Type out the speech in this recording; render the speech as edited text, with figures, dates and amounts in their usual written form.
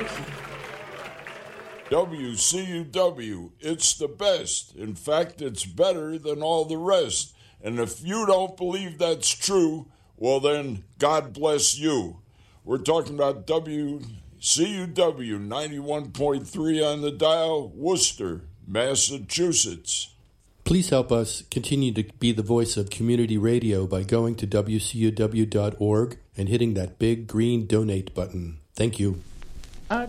WCUW, it's the best. In fact, it's better than all the rest. And if you don't believe that's true, well then, God bless you. We're talking about WCUW 91.3 on the dial, Worcester, Massachusetts. Please help us continue to be the voice of community radio by going to WCUW.org and hitting that big green donate button. Thank you.